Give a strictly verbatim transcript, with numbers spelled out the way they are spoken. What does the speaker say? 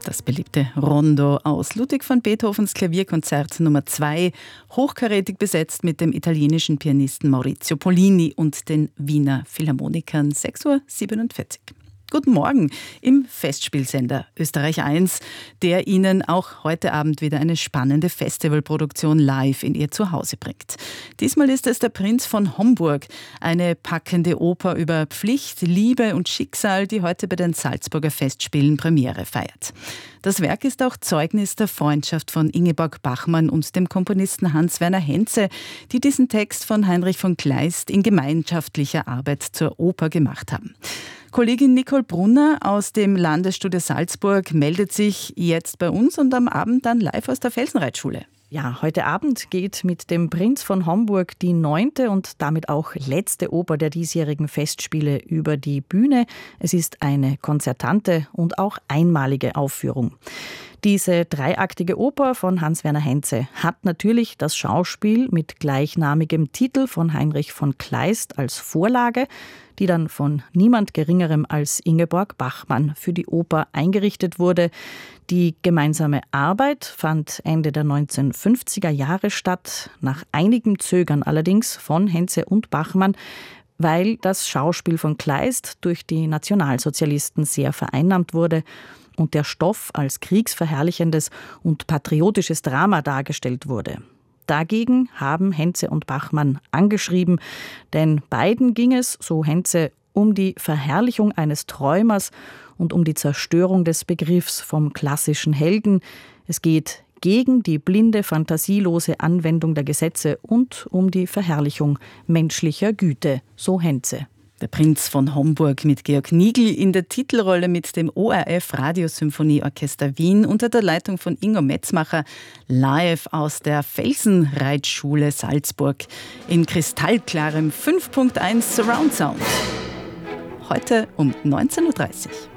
Das beliebte Rondo aus Ludwig van Beethovens Klavierkonzert Nummer zwei, hochkarätig besetzt mit dem italienischen Pianisten Maurizio Pollini und den Wiener Philharmonikern. sechs Uhr siebenundvierzig. Guten Morgen im Festspielsender Österreich eins, der Ihnen auch heute Abend wieder eine spannende Festivalproduktion live in Ihr Zuhause bringt. Diesmal ist es Der Prinz von Homburg, eine packende Oper über Pflicht, Liebe und Schicksal, die heute bei den Salzburger Festspielen Premiere feiert. Das Werk ist auch Zeugnis der Freundschaft von Ingeborg Bachmann und dem Komponisten Hans-Werner Henze, die diesen Text von Heinrich von Kleist in gemeinschaftlicher Arbeit zur Oper gemacht haben. Kollegin Nicole Brunner aus dem Landesstudio Salzburg meldet sich jetzt bei uns und am Abend dann live aus der Felsenreitschule. Ja, heute Abend geht mit dem Prinz von Homburg die neunte und damit auch letzte Oper der diesjährigen Festspiele über die Bühne. Es ist eine konzertante und auch einmalige Aufführung. Diese dreiaktige Oper von Hans-Werner Henze hat natürlich das Schauspiel mit gleichnamigem Titel von Heinrich von Kleist als Vorlage, die dann von niemand Geringerem als Ingeborg Bachmann für die Oper eingerichtet wurde. Die gemeinsame Arbeit fand Ende der neunzehnhundertfünfziger Jahre statt, nach einigem Zögern allerdings von Henze und Bachmann, weil das Schauspiel von Kleist durch die Nationalsozialisten sehr vereinnahmt wurde und der Stoff als kriegsverherrlichendes und patriotisches Drama dargestellt wurde. Dagegen haben Henze und Bachmann angeschrieben, denn beiden ging es, so Henze, um die Verherrlichung eines Träumers und um die Zerstörung des Begriffs vom klassischen Helden. Es geht gegen die blinde, fantasielose Anwendung der Gesetze und um die Verherrlichung menschlicher Güte, so Henze. Der Prinz von Homburg mit Georg Nigl in der Titelrolle mit dem O R F Radiosymphonieorchester Wien unter der Leitung von Ingo Metzmacher, live aus der Felsenreitschule Salzburg in kristallklarem fünf Punkt eins Surround Sound. Heute um neunzehn Uhr dreißig.